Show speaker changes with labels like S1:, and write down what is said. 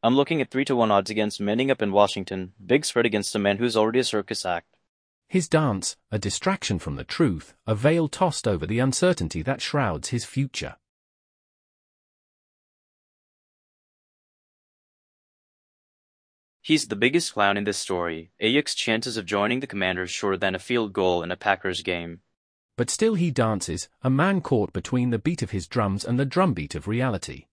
S1: I'm looking at 3-1 odds against Manning up in Washington. Big spread against a man who's already a circus act.
S2: His dance, a distraction from the truth, a veil tossed over the uncertainty that shrouds his future.
S1: He's the biggest clown in this story. Ayuk's chances of joining the Commanders shorter than a field goal in a Packers game.
S2: But still he dances, a man caught between the beat of his drums and the drumbeat of reality.